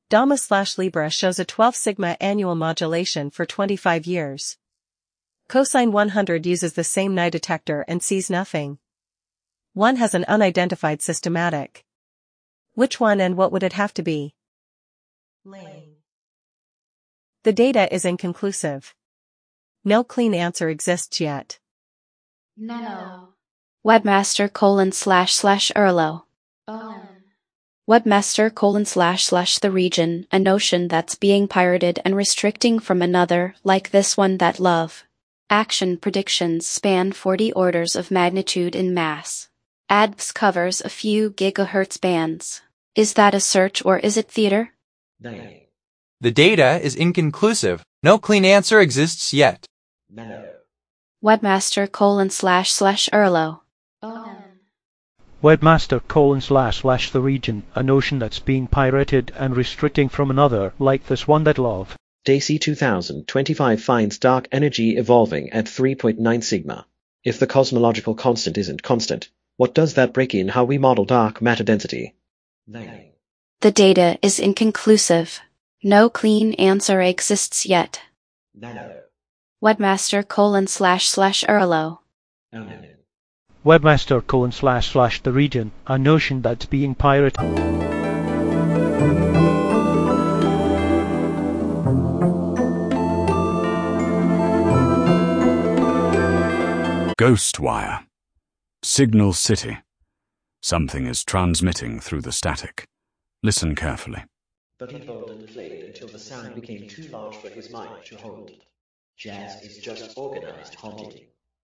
Dama/Libra shows a 12 sigma annual modulation for 25 years. Cosine 100 uses the same Nye detector and sees nothing. One has an unidentified systematic. Which one and what would it have to be? Lane. The data is inconclusive. No clean answer exists yet. Nano. Webmaster://Erlo. Webmaster:// the region, a notion that's being pirated and restricting from another, like this one that love. Action predictions span 40 orders of magnitude in mass. ADBS covers a few gigahertz bands. Is that a search or is it theater? Name. The data is inconclusive. No clean answer exists yet. Nano. Webmaster://Erlo. Webmaster:// the region, a notion that's being pirated and restricting from another, like this one that love. Daisy 2025 finds dark energy evolving at 3.9 sigma. If the cosmological constant isn't constant, what does that break in how we model dark matter density? Name. The data is inconclusive. No clean answer exists yet. Nano. Webmaster://Erlo. Webmaster:// the region, a notion that's being pirated. Ghostwire. Signal City. Something is transmitting through the static. Listen carefully. But he folded and played until the sound became too large for his mind to hold. Jazz is just organized haunting.